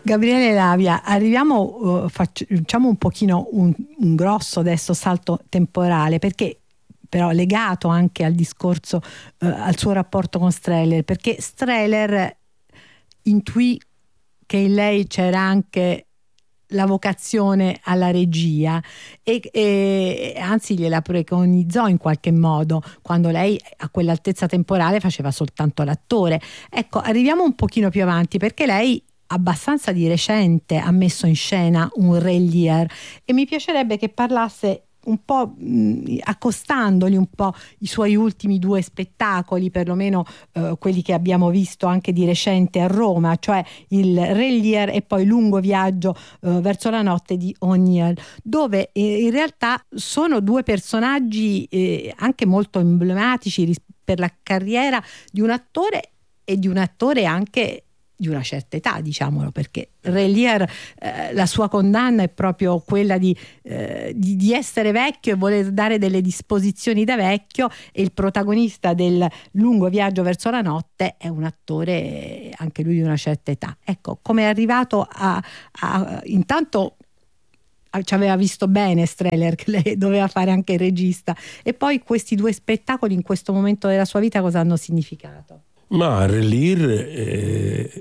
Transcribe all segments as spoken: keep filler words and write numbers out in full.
Gabriele Lavia, arriviamo, uh, facciamo un pochino un, un grosso adesso salto temporale, perché però legato anche al discorso, uh, al suo rapporto con Streller, perché Streller intuì che in lei c'era anche la vocazione alla regia e, e anzi gliela preconizzò in qualche modo quando lei a quell'altezza temporale faceva soltanto l'attore. Ecco, arriviamo un pochino più avanti, perché lei abbastanza di recente ha messo in scena un Re Lear e mi piacerebbe che parlasse un po', mh, accostandoli un po' i suoi ultimi due spettacoli, perlomeno eh, quelli che abbiamo visto anche di recente a Roma, cioè il Re Lear e poi Lungo viaggio eh, verso la notte di O'Neill, dove eh, in realtà sono due personaggi eh, anche molto emblematici ris- per la carriera di un attore e di un attore anche di una certa età, diciamolo, perché Re Lear, eh, la sua condanna è proprio quella di, eh, di, di essere vecchio e voler dare delle disposizioni da vecchio, e il protagonista del Lungo viaggio verso la notte è un attore anche lui di una certa età. Ecco, come è arrivato a, a intanto ci aveva visto bene Streller, che lei doveva fare anche il regista, e poi questi due spettacoli in questo momento della sua vita cosa hanno significato? Ma Re Lear, eh,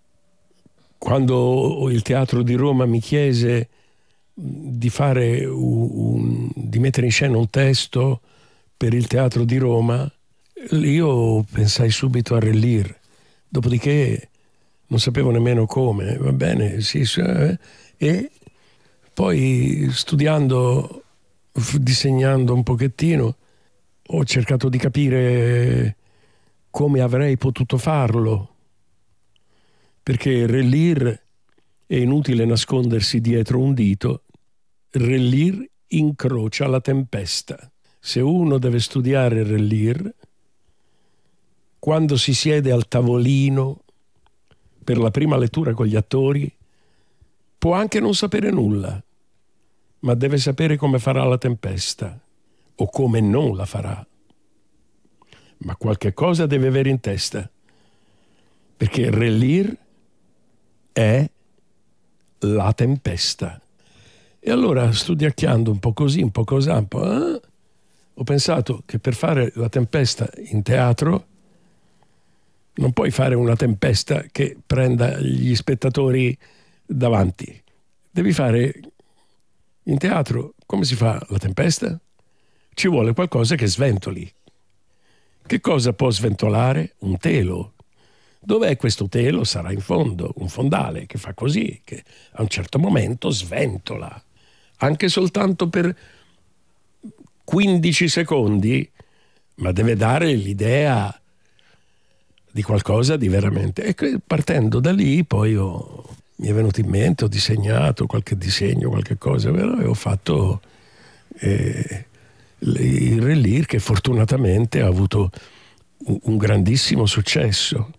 quando il Teatro di Roma mi chiese di fare un, un, di mettere in scena un testo per il Teatro di Roma, io pensai subito a Re Lear, dopodiché non sapevo nemmeno come, va bene, sì, eh, e poi studiando, disegnando un pochettino, ho cercato di capire come avrei potuto farlo, perché Re Lear è inutile nascondersi dietro un dito. Re Lear incrocia la tempesta. Se uno deve studiare Re Lear, quando si siede al tavolino per la prima lettura con gli attori, può anche non sapere nulla, ma deve sapere come farà la tempesta o come non la farà. Ma qualche cosa deve avere in testa, perché Re Lear è la tempesta. E allora, studiacchiando un po' così, un po' così, un po', eh, ho pensato che per fare la tempesta in teatro non puoi fare una tempesta che prenda gli spettatori davanti. Devi fare in teatro, come si fa la tempesta? Ci vuole qualcosa che sventoli. Che cosa può sventolare? Un telo. Dov'è questo telo? Sarà in fondo, un fondale che fa così, che a un certo momento sventola. Anche soltanto per quindici secondi, ma deve dare l'idea di qualcosa di veramente... E partendo da lì poi ho, mi è venuto in mente, ho disegnato qualche disegno, qualche cosa, e ho fatto eh, il Re Lear, che fortunatamente ha avuto un, un grandissimo successo.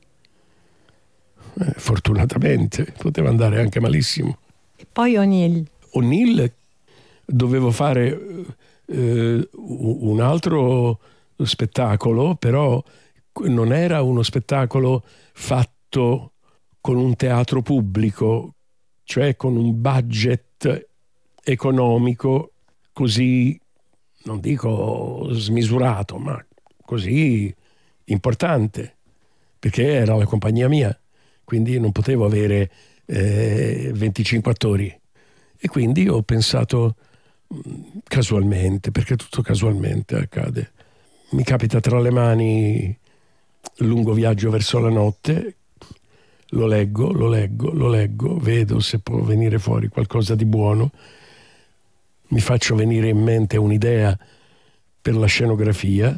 Eh, fortunatamente, poteva andare anche malissimo. E poi O'Neill. O'Neill dovevo fare eh, un altro spettacolo, però non era uno spettacolo fatto con un teatro pubblico, cioè con un budget economico così, non dico smisurato, ma così importante, perché era la compagnia mia, quindi non potevo avere eh, venticinque attori. E quindi ho pensato casualmente, perché tutto casualmente accade. Mi capita tra le mani Lungo viaggio verso la notte, lo leggo, lo leggo, lo leggo, vedo se può venire fuori qualcosa di buono, mi faccio venire in mente un'idea per la scenografia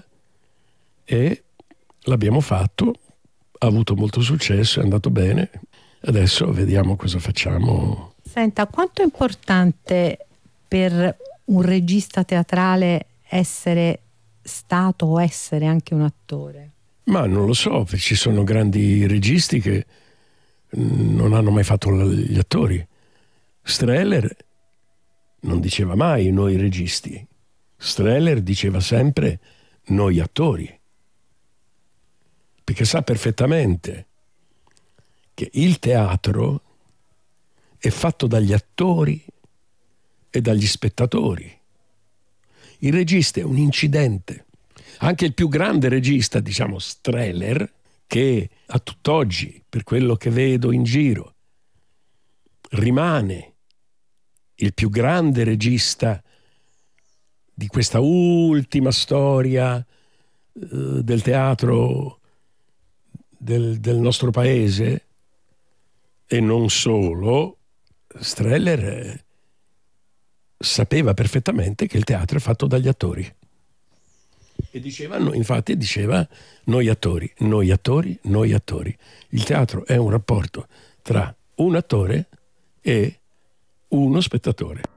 e l'abbiamo fatto, ha avuto molto successo, è andato bene, adesso vediamo cosa facciamo. Senta, quanto è importante per un regista teatrale essere stato o essere anche un attore? Ma non lo so, ci sono grandi registi che non hanno mai fatto gli attori. Streller non diceva mai noi registi. Streller diceva sempre noi attori. Perché sa perfettamente che il teatro è fatto dagli attori e dagli spettatori. Il regista è un incidente. Anche il più grande regista, diciamo Strehler, che a tutt'oggi, per quello che vedo in giro, rimane il più grande regista di questa ultima storia eh, del teatro del, del nostro paese, e non solo. Strehler eh, sapeva perfettamente che il teatro è fatto dagli attori. E diceva, infatti diceva, noi attori, noi attori, noi attori. Il teatro è un rapporto tra un attore e uno spettatore.